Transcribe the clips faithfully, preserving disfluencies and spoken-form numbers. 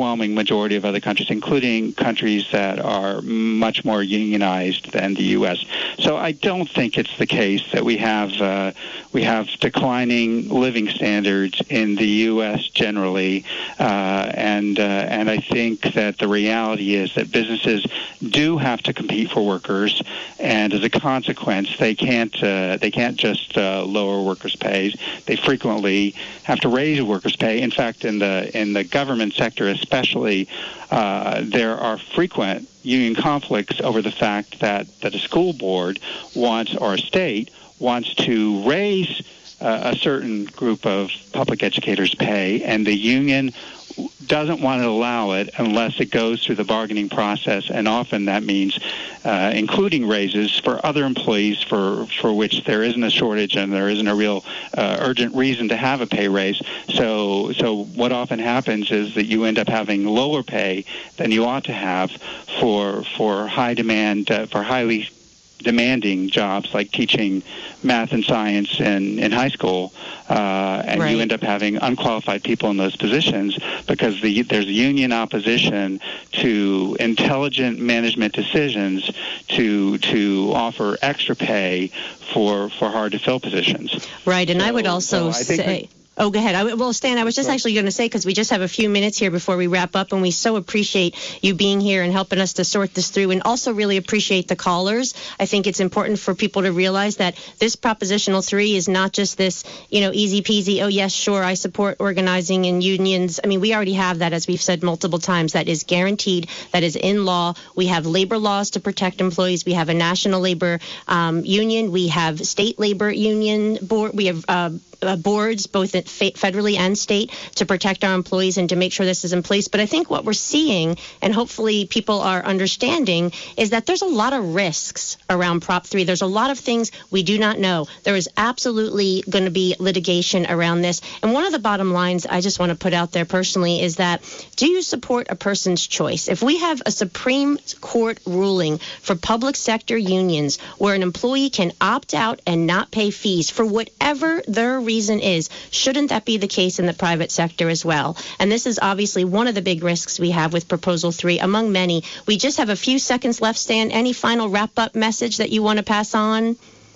overwhelming majority of other countries, including countries that are much more unionized than the U S. So I don't think it's the case that we have uh, we have declining living standards in the U S generally, uh, and uh, and I think that the reality is that businesses do have to compete for workers, and as a consequence, they can't uh, they can't just uh, lower workers' pay. They frequently have to raise workers' pay. In fact, in the in the government sector especially, uh, there are frequent union conflicts over the fact that, that a school board wants, or a state wants to raise uh, a certain group of public educators' pay, and the union doesn't want to allow it unless it goes through the bargaining process, and often that means uh, including raises for other employees for, for which there isn't a shortage and there isn't a real uh, urgent reason to have a pay raise. So, so what often happens is that you end up having lower pay than you ought to have for for high demand, uh, for highly demanding jobs like teaching math and science in, in high school, uh, and right. you end up having unqualified people in those positions because the, there's union opposition to intelligent management decisions to to offer extra pay for for hard to fill positions. Right, and so, I would also so I think say. Oh, go ahead. I, well, Stan, I was just actually going to say, because we just have a few minutes here before we wrap up, and we so appreciate you being here and helping us to sort this through, and also really appreciate the callers. I think it's important for people to realize that this Propositional three is not just this, you know, easy peasy, oh, yes, sure, I support organizing and unions. I mean, we already have that, as we've said multiple times. That is guaranteed. That is in law. We have labor laws to protect employees. We have a national labor um, union. We have state labor union board. We have uh, Uh, boards, both at fe- federally and state, to protect our employees and to make sure this is in place. But I think what we're seeing, and hopefully people are understanding, is that there's a lot of risks around Prop three. There's a lot of things we do not know. There is absolutely going to be litigation around this. And one of the bottom lines I just want to put out there personally is that, do you support a person's choice? If we have a Supreme Court ruling for public sector unions where an employee can opt out and not pay fees for whatever their reason is, shouldn't that be the case in the private sector as well? And this is obviously one of the big risks we have with Proposal three, among many. We just have a few seconds left, Stan. Any final wrap-up message that you want to pass on?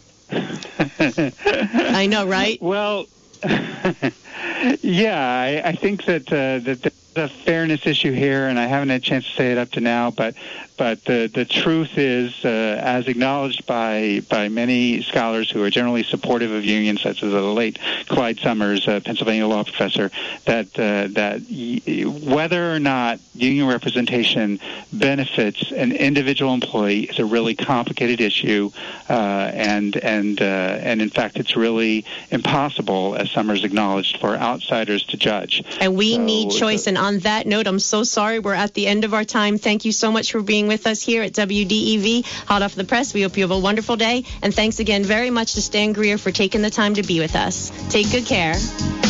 I know, right? Well, yeah, I, I think that uh, that there's a fairness issue here, and I haven't had a chance to say it up to now, but but the the truth is, uh, as acknowledged by by many scholars who are generally supportive of unions, such as the late Clyde Summers, a Pennsylvania law professor, that uh, that y- whether or not union representation benefits an individual employee is a really complicated issue, uh, and and uh, and in fact, it's really impossible, as Summers acknowledged, for outsiders to judge. And we so, need choice. So, and on that note, I'm so sorry we're at the end of our time. Thank you so much for being with us here at W D E V, Hot Off the Press. We hope you have a wonderful day. And thanks again very much to Stan Greer for taking the time to be with us. Take good care.